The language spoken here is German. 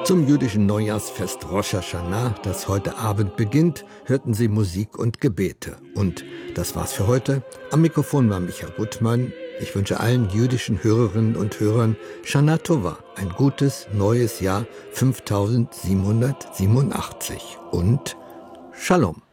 Zum jüdischen Neujahrsfest Rosh Hashanah, das heute Abend beginnt, hörten Sie Musik und Gebete. Und das war's für heute. Am Mikrofon war Michael Gutmann. Ich wünsche allen jüdischen Hörerinnen und Hörern Shana Tova, ein gutes neues Jahr 5787 und Shalom.